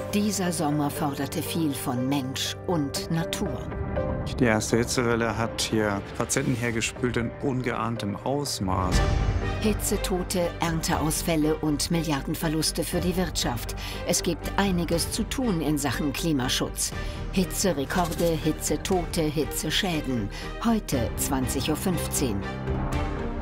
Dieser Sommer forderte viel von Mensch und Natur. Die erste Hitzewelle hat hier Patienten hergespült in ungeahntem Ausmaß. Hitzetote, Ernteausfälle und Milliardenverluste für die Wirtschaft. Es gibt einiges zu tun in Sachen Klimaschutz. Hitzerekorde, Hitzetote, Hitzeschäden. Heute 20:15 Uhr.